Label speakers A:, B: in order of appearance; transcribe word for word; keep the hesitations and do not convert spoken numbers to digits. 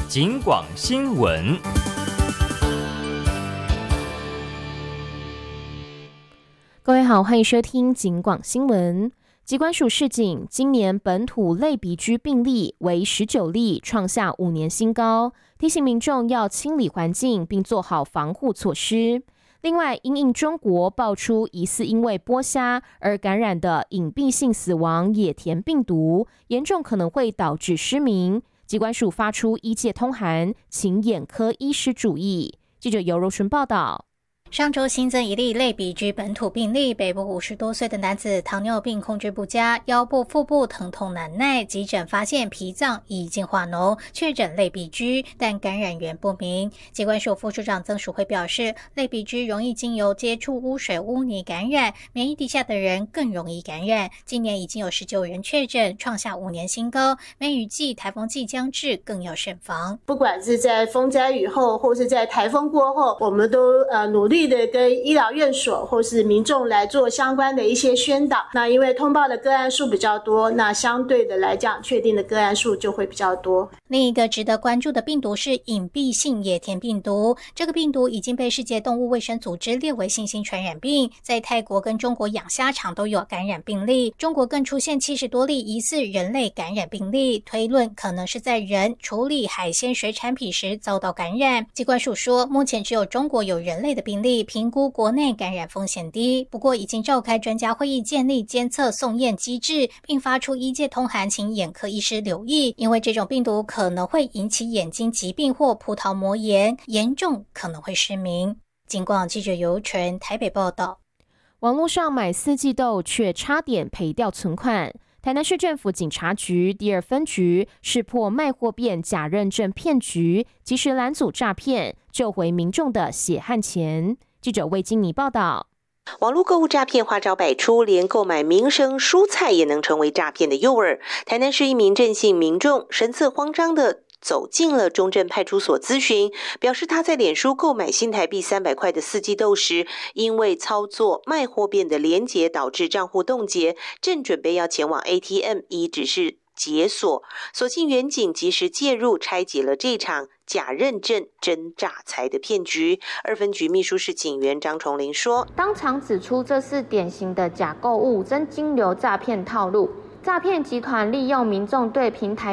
A: 警广新闻。
B: 各位好，欢迎收听警广新闻。疾管署示警，今年本土类鼻疽病例为十九例，创下五年新高，提醒民众要清理环境，并做好防护措施。另外，因应中国爆出疑似因为剥虾而感染的隐蔽性死亡野田病毒，严重可能会导致失明。疾管署发出医界通函，请眼科医师注意。记者尤柔纯报道。
C: 上周新增一例类鼻疽本土病例，北部五十多岁的男子糖尿病控制不佳，腰部、腹部疼痛难耐，急诊发现脾脏已经化脓，确诊类鼻疽，但感染源不明。疾管署副署长曾淑慧表示，类鼻疽容易经由接触污水、污泥感染，免疫低下的人更容易感染。今年已经有十九人确诊，创下五年新高。梅雨季、台风季将至，更要慎防。
D: 不管是在风灾雨后，或是在台风过后，我们都呃努力的跟医疗院所或是民众来做相关的一些宣导。那因为通报的个案数比较多，那相对的来讲，确定的个案数就会比较多。
C: 另一个值得关注的病毒是隐蔽性野田病毒，这个病毒已经被世界动物卫生组织列为新兴传染病，在泰国跟中国养虾场都有感染病例，中国更出现七十多例疑似人类感染病例，推论可能是在人处理海鲜水产品时遭到感染。疾管署说，目前只有中国有人类的病例，评估国内感染风险低，不过已经召开专家会议，建立监测送验机制，并发出医界通函，请眼科医师留意，因为这种病毒可能会引起眼睛疾病或葡萄膜炎，严重可能会失明。警广记者尤纯台北报道。
B: 网络上买四季豆却差点赔掉存款，台南市政府警察局第二分局识破卖货变假认证骗局，及时拦阻诈骗，救回民众的血汗钱。记者魏金妮报道。
E: 网络购物诈骗花招百出，连购买民生蔬菜也能成为诈骗的诱饵。台南市一名郑姓民众神色慌张的走进了中正派出所咨询，表示他在脸书购买新台币三百块的四季豆时，因为操作卖货变的连结导致账户冻结，正准备要前往 A T M 以指示解锁，所幸远警及时介入，拆解了这场假认证真诈财的骗局。二分局秘书室警员张崇林说，
F: 当场指出这是典型的假购物真金流诈骗套路，诈骗集团利用民众对平台